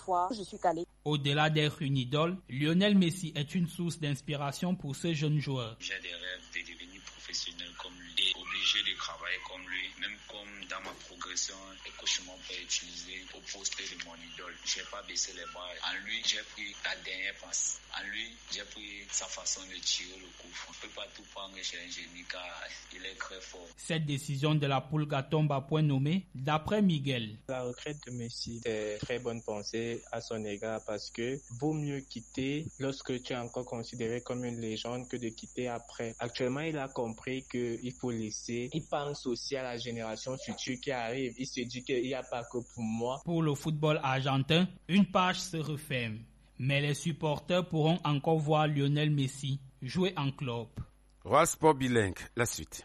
fois, je suis calée. Au-delà d'être une idole, Lionel Messi est une source d'inspiration pour ce jeune joueur. J'ai des rêves de devenir professionnel comme lui et obligé de travailler comme lui, même comme dans ma progression, les coachs m'ont pas utilisé au poste de mon idole. J'ai pas baissé les bras. En lui, j'ai pris la dernière passe. En lui, j'ai pris sa façon de tirer le coup. On peut pas tout prendre chez un génie car il est très fort. Cette décision de la Pulga tombe à point nommé d'après Miguel. La retraite de Messi, c'est très bonne pensée à son égard parce que vaut mieux quitter lorsque tu es encore considéré comme une légende que de quitter après. Actuellement, il a compris qu'il faut laisser. Il pense aussi à la génération future qui arrive. Il se dit qu'il n'y a pas que pour moi. Pour le football argentin, une page se referme. Mais les supporters pourront encore voir Lionel Messi jouer en club. Roi Sport bilingue, la suite.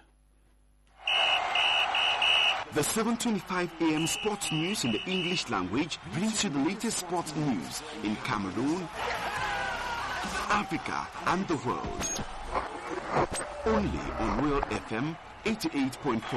The 7:25 a.m. sports news in the English language brings you the latest sports news in Cameroon, Africa and the world. Only on Royal FM 88.4.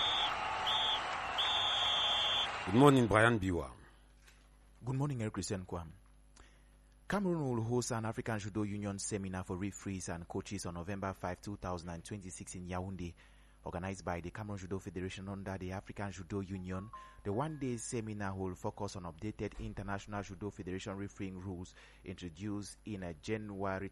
Good morning, Brian Biwa. Good morning, Eric Christian Kwam. Cameroon will host an African Judo Union seminar for referees and coaches on November 5, 2026 in Yaoundé. Organized by the Cameroon Judo Federation under the African Judo Union, the one-day seminar will focus on updated International Judo Federation refereeing rules introduced in January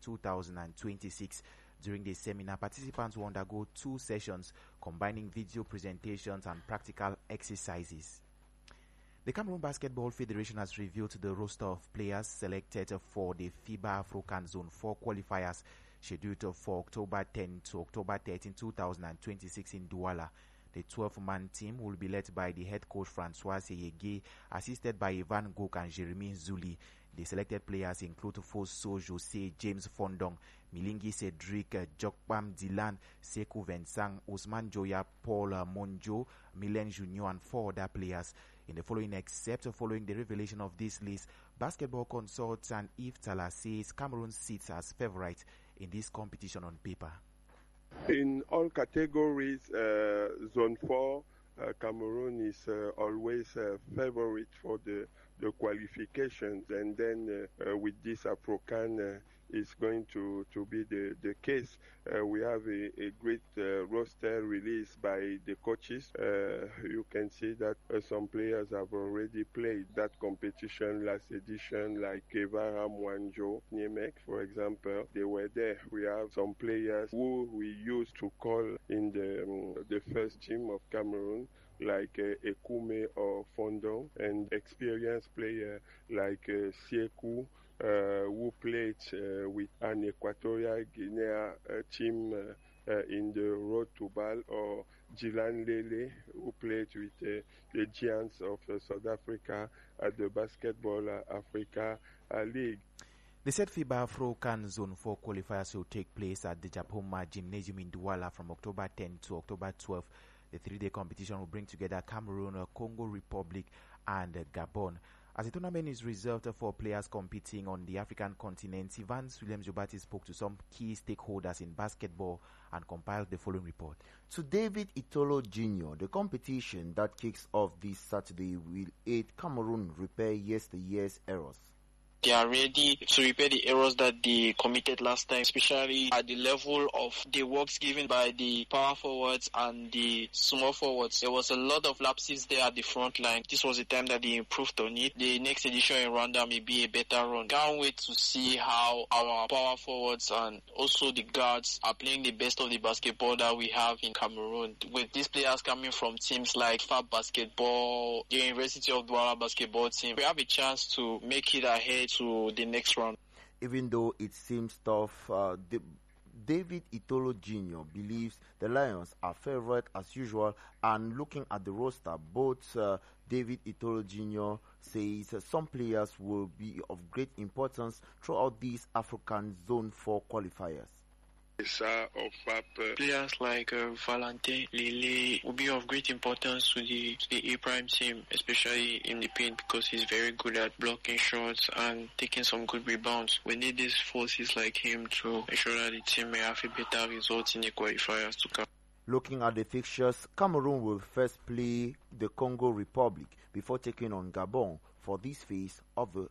2026. During the seminar, participants will undergo 2 sessions combining video presentations and practical exercises. The Cameroon Basketball Federation has revealed the roster of players selected for the FIBA Afrocan Zone 4 qualifiers scheduled for October 10 to October 13, 2026 in Douala. The 12-man team will be led by the head coach Francois Seyege, assisted by Ivan Gok and Jeremy Zuli. The selected players include Fosso Jose, James Fondong, Milingi Cedric, Jokpam Dylan, Sekou Vincent, Ousmane Joya, Paul Monjo, Milen Junior, and 4 other players. In the following excerpt, following the revelation of this list, basketball consultant Yves Tala says Cameroon sits as favorite in this competition on paper. In all categories, Zone 4, Cameroon is always a favorite for the qualifications, and then with this Afrocan is going to be the case. We have a great roster released by the coaches. You can see that some players have already played that competition last edition, like Kevara Mwanjo, Niemek, for example. They were there. We have some players who we used to call in the first team of Cameroon, like Ekume or Fondon, and experienced player like Sieku, who played with an Equatorial Guinea team in the Road to Bal, or Jilan Lele, who played with the Giants of South Africa at the Basketball Africa League. The said FIBA Afrocan Zone 4 qualifiers will take place at the Japoma Gymnasium in Douala from October 10 to October 12. The 3-day competition will bring together Cameroon, Congo Republic, and Gabon. As the tournament is reserved for players competing on the African continent, Evans Williams Jobati spoke to some key stakeholders in basketball and compiled the following report. To David Itolo Jr., the competition that kicks off this Saturday will aid Cameroon repair yesterday's errors. They are ready to repair the errors that they committed last time, especially at the level of the works given by the power forwards and the small forwards. There was a lot of lapses there at the front line. This was the time that they improved on it. The next edition in Rwanda may be a better run. Can't wait to see how our power forwards and also the guards are playing the best of the basketball that we have in Cameroon. With these players coming from teams like FAB Basketball, the University of Douala basketball team, we have a chance to make it ahead to the next round. Even though it seems tough, David Itolo Jr. believes the Lions are favorite as usual, and looking at the roster, both David Itolo Jr. says some players will be of great importance throughout these African Zone 4 qualifiers. Players like Valentin Lele will be of great importance to the A-Prime team, especially in the paint, because he's very good at blocking shots and taking some good rebounds. We need these forces like him to ensure that the team may have a better result in the qualifiers to come. Looking at the fixtures, Cameroon will first play the Congo Republic before taking on Gabon for this phase of the